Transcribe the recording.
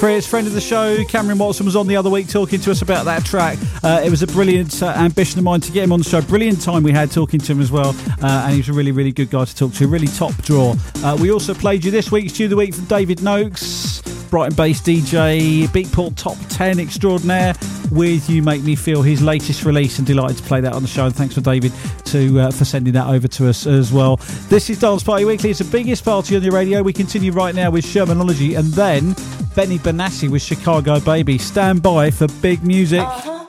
Chris, friend of the show, Cameron Watson, was on the other week talking to us about that track. It was a brilliant ambition of mine to get him on the show. Brilliant time we had talking to him as well. And he's a really, really good guy to talk to. Really top draw. We also played you this week's Tune of the Week from David Noakes, Brighton-based DJ, Beatport Top 10 extraordinaire, with You Make Me Feel, his latest release, and delighted to play that on the show. And thanks for David for sending that over to us as well. This is Dance Party Weekly. It's the biggest party on the radio. We continue right now with Shermanology and then Benny Benassi with Chicago Baby. Stand by for big music.